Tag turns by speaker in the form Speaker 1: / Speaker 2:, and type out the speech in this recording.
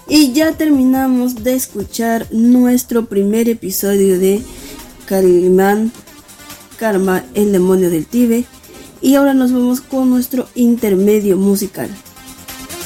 Speaker 1: Y ya terminamos de escuchar nuestro primer episodio de Calimán Karma, el demonio del Tíbet. Y ahora nos vamos con nuestro intermedio musical.